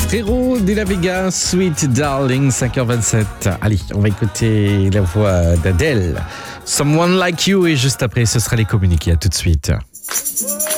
Frérot de la Vega, Sweet Darling, 5h27. Allez, on va écouter la voix d'Adèle. Someone Like You, et juste après, ce sera les communiqués. À tout de suite.